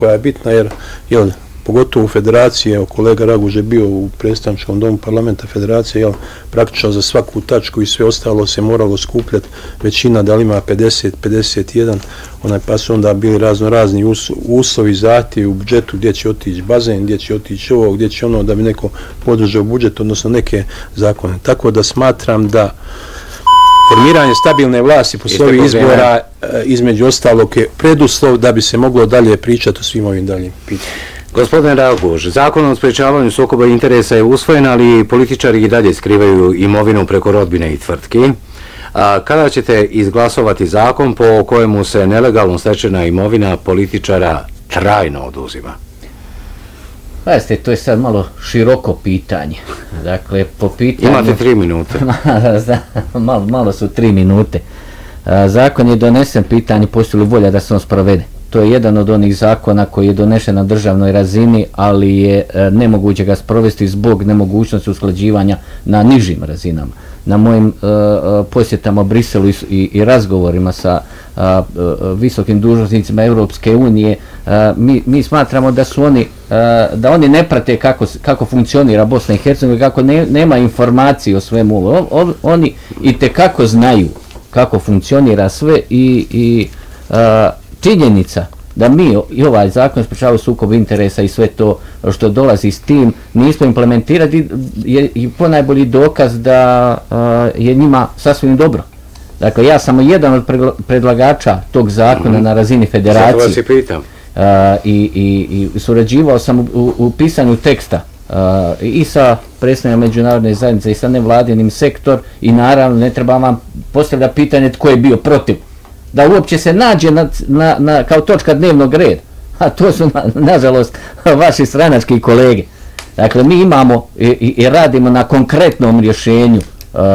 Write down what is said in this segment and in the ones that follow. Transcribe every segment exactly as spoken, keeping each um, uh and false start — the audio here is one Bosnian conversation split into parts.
koja je bitna jer, jel, pogotovo u federaciji, evo kolega Raguž je bio u predstavničkom domu parlamenta federacije, jel, praktično za svaku tačku i sve ostalo se moralo skupljati većina, da li ima pedeset, pedeset jedan, onaj, pa su onda bili razno razni uslovi, zahtjevi u budžetu gdje će otići bazen, gdje će otići ovo, gdje će ono, da bi neko podržao budžet, odnosno neke zakone. Tako da smatram da formiranje stabilne vlasti posle ovih izbora između ostalog je preduslov da bi se moglo dalje pričati o svim ovim daljim pitanjima. Gospodin Raguž, zakon o sprečavanju sukoba interesa je usvojen, ali političari i dalje skrivaju imovinu preko rodbine i tvrtki. A kada ćete izglasovati zakon po kojemu se nelegalno stečena imovina političara trajno oduzima? Pazite, to je sad malo široko pitanje. Dakle, po pitanju... Imate tri minute. malo, malo su tri minute. Zakon je donesen, pitanje postoji li volja da se on sprovede. To je jedan od onih zakona koji je donešen na državnoj razini, ali je nemoguće ga sprovesti zbog nemogućnosti usklađivanja na nižim razinama. Na mojim uh, posjetama Briselu i, i, i razgovorima sa uh, uh, visokim dužnosnicima Europske unije, uh, mi, mi smatramo da su oni, uh, da oni ne prate kako, kako funkcionira Bosna i Hercegovina, kako ne, nema informacije o svemu ovo. On, oni i tekako znaju kako funkcionira sve i, i uh, činjenica da mi i ovaj zakon sprečavaju sukob interesa i sve to što dolazi s tim nismo implementirati je i ponajbolji dokaz da uh, je njima sasvim dobro. Dakle, ja sam jedan od predlagača tog zakona mm-hmm. na razini federacije. Zato vas i pitam. Uh, i, i, i surađivao sam u, u, u pisanju teksta uh, i sa predstavnikom međunarodne zajednice i sa nevladinim sektor i naravno ne treba vam postavljati pitanje tko je bio protiv. Da uopće se nađe na, na, na, kao točka dnevnog reda, a to su na, nažalost vaši stranački kolege. Dakle, mi imamo i, i, i radimo na konkretnom rješenju uh, uh,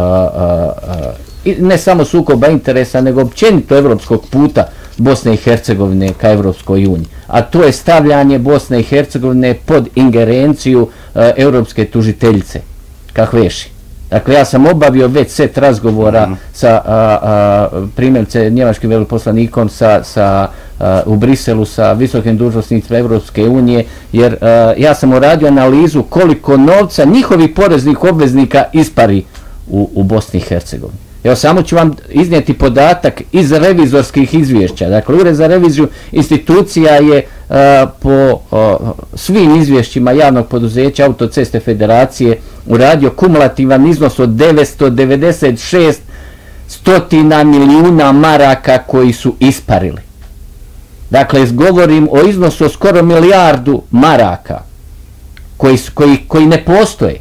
uh, uh, ne samo sukoba interesa, nego općenito evropskog puta Bosne i Hercegovine ka Evropskoj uniji. A to je stavljanje Bosne i Hercegovine pod ingerenciju uh, europske tužiteljice, Kahveši. Dakle, ja sam obavio već set razgovora mm. sa a, a, primjerice njemačkim veleposlanikom sa, sa, a, u Briselu sa visokim dužnosnicima Evropske unije, jer a, ja sam uradio analizu koliko novca njihovih poreznih obveznika ispari u, u Bosni i Hercegovini. Evo, samo ću vam iznijeti podatak iz revizorskih izvješća. Dakle, Ured za reviziju institucija je a, po a, svim izvješćima javnog poduzeća Autoceste Federacije uradio kumulativan iznos od devetsto devedeset šest stotina milijuna maraka koji su isparili. Dakle, govorim o iznosu skoro milijardu maraka koji, koji, koji ne postoje.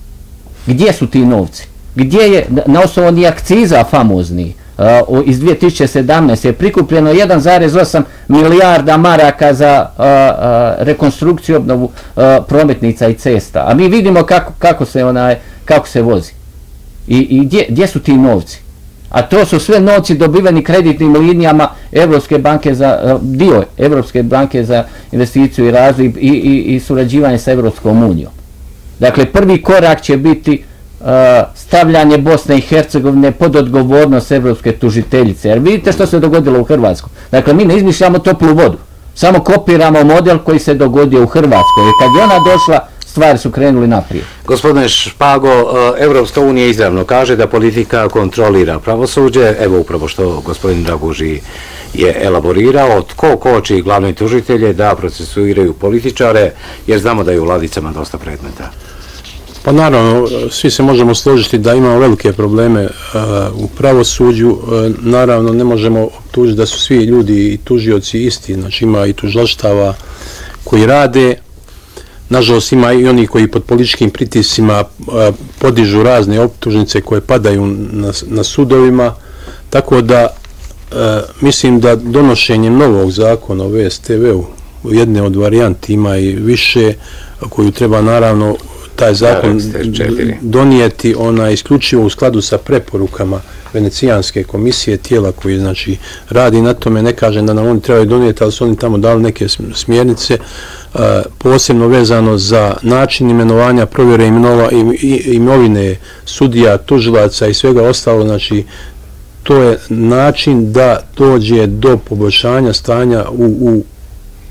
Gdje su ti novci? Gdje je, na osnovu ni akciza famozni, uh, iz dvije tisuće sedamnaeste je prikupljeno jedan zarez osam milijarda maraka za uh, uh, rekonstrukciju obnovu uh, prometnica i cesta. A mi vidimo kako, kako, se, onaj, kako se vozi. I, i gdje, gdje su ti novci? A to su sve novci dobiveni kreditnim linijama Evropske banke za, uh, dio Evropske banke za investiciju i razvoj i, i, i surađivanje sa Evropskom unijom. Dakle, prvi korak će biti Uh, stavljanje Bosne i Hercegovine pod odgovornost evropske tužiteljice. Jer vidite što se dogodilo u Hrvatskoj. Dakle, mi ne izmišljamo toplu vodu. Samo kopiramo model koji se dogodio u Hrvatskoj. I kad je ona došla, stvari su krenuli naprijed. Gospodine Špago, Evropska unija izravno kaže da politika kontrolira pravosuđe. Evo upravo što gospodin Raguži je elaborirao. Tko koči glavne tužitelje da procesuiraju političare, jer znamo da je u ladicama dosta predmeta. Pa naravno, svi se možemo složiti da imamo velike probleme uh, u pravosuđu. Uh, naravno, ne možemo optužiti da su svi ljudi i tužioci isti. Znači, ima i tužilaštava koji rade. Nažalost, ima i oni koji pod političkim pritiscima uh, podižu razne optužnice koje padaju na, na sudovima. Tako da, uh, mislim da donošenjem novog zakona o V S T V-u, jedne od varijanti ima i više, koju treba naravno taj zakon donijeti ona isključivo u skladu sa preporukama Venecijanske komisije, tijela koji znači radi na tome. Ne kažem da nam oni trebaju donijeti, ali su oni tamo dali neke smjernice, uh, posebno vezano za način imenovanja, provjere imenova, imovine sudija, tužilaca i svega ostalo. Znači, to je način da dođe do poboljšanja stanja u, u